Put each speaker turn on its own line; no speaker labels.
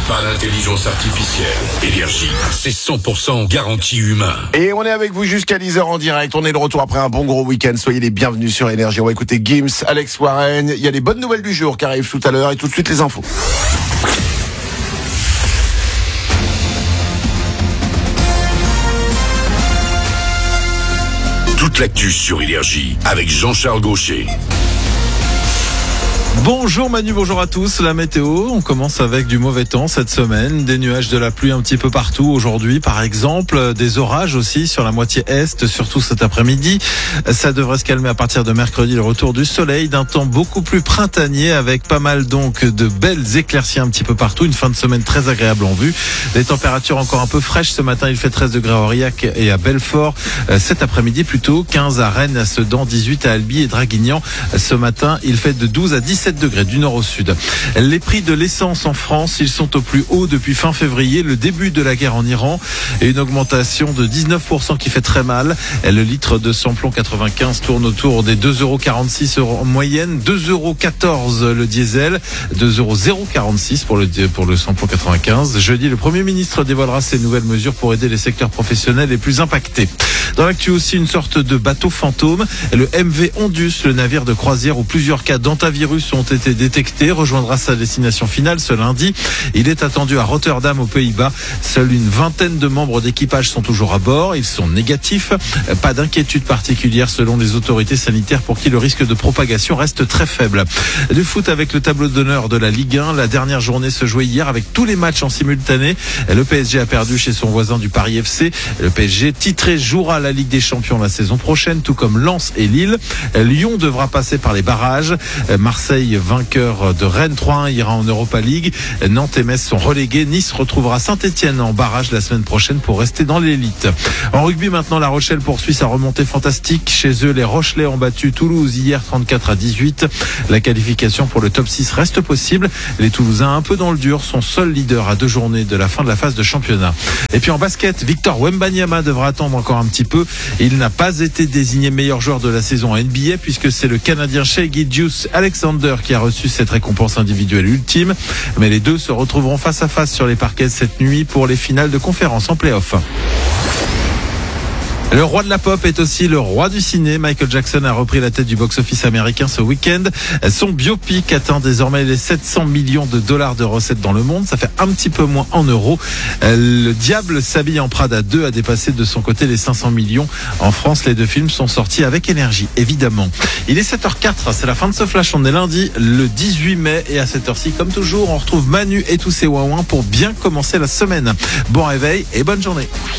Pas d'intelligence artificielle. Énergie, c'est 100% garantie humain.
Et on est avec vous jusqu'à 10h en direct. On est de retour après un bon gros week-end. Soyez les bienvenus sur Énergie. On va écouter Gims, Alex Warren. Il y a les bonnes nouvelles du jour qui arrivent tout à l'heure et tout de suite les infos.
Toute l'actu sur Énergie avec Jean-Charles Gaucher.
Bonjour Manu, bonjour à tous. La météo, on commence avec du mauvais temps cette semaine, des nuages, de la pluie un petit peu partout aujourd'hui par exemple, des orages aussi sur la moitié est, surtout cet après-midi. Ça devrait se calmer à partir de mercredi, le retour du soleil, d'un temps beaucoup plus printanier avec pas mal donc de belles éclaircies un petit peu partout, une fin de semaine très agréable en vue. Les températures encore un peu fraîches ce matin, il fait 13 degrés à Aurillac et à Belfort. Cet après-midi plutôt 15 à Rennes, à Sedan, 18 à Albi et Draguignan. Ce matin, il fait de 12 à 17 degrés du nord au sud. Les prix de l'essence en France, ils sont au plus haut depuis fin février, le début de la guerre en Iran, et une augmentation de 19% qui fait très mal. Le litre de samplon 95 tourne autour des 2,46 € en moyenne, 2,14 € le diesel, 2,046 € pour le samplon 95. Jeudi, le Premier ministre dévoilera ses nouvelles mesures pour aider les secteurs professionnels les plus impactés. Dans l'actu aussi, une sorte de bateau fantôme, le MV Ondus, le navire de croisière où plusieurs cas d'antavirus ont été détectés, rejoindra sa destination finale ce lundi. Il est attendu à Rotterdam aux Pays-Bas. Seule une vingtaine de membres d'équipage sont toujours à bord. Ils sont négatifs. Pas d'inquiétude particulière selon les autorités sanitaires pour qui le risque de propagation reste très faible. Du foot avec le tableau d'honneur de la Ligue 1. La dernière journée se jouait hier avec tous les matchs en simultané. Le PSG a perdu chez son voisin du Paris FC. Le PSG titré jouera la Ligue des Champions la saison prochaine, tout comme Lens et Lille. Lyon devra passer par les barrages. Marseille, vainqueur de Rennes 3-1, ira en Europa League. Nantes et Metz sont relégués. Nice retrouvera Saint-Etienne en barrage la semaine prochaine pour rester dans l'élite. En rugby maintenant, La Rochelle poursuit sa remontée fantastique. Chez eux, les Rochelais ont battu Toulouse hier 34-18. La qualification pour le top 6 reste possible. Les Toulousains, un peu dans le dur, sont seuls leaders à 2 journées de la fin de la phase de championnat. Et puis en basket, Victor Wembanyama devra attendre encore un petit peu. Il n'a pas été désigné meilleur joueur de la saison en NBA puisque c'est le Canadien Shai Gilgeous-Alexander qui a reçu cette récompense individuelle ultime. Mais les deux se retrouveront face à face sur les parquets cette nuit pour les finales de conférence en play-off. Le roi de la pop est aussi le roi du ciné. Michael Jackson a repris la tête du box-office américain ce week-end. Son biopic atteint désormais les 700 millions de dollars de recettes dans le monde. Ça fait un petit peu moins en euros. Le Diable s'habille en Prada 2 a dépassé de son côté les 500 millions. En France, les deux films sont sortis avec énergie, évidemment. Il est 7h04, c'est la fin de ce flash. On est lundi, le 18 mai. Et à cette heure-ci, comme toujours, on retrouve Manu et tous ses ouin-ouin pour bien commencer la semaine. Bon réveil et bonne journée.